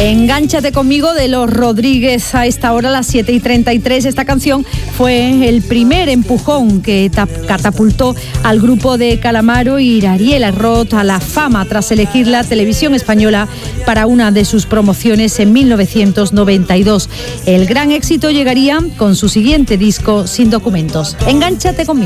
Engánchate conmigo de Los Rodríguez a esta hora, las 7:33. Esta canción fue el primer empujón que catapultó al grupo de Calamaro y Ariela Roth a la fama tras elegir la televisión española para una de sus promociones en 1992. El gran éxito llegaría con su siguiente disco, Sin Documentos. Engánchate conmigo.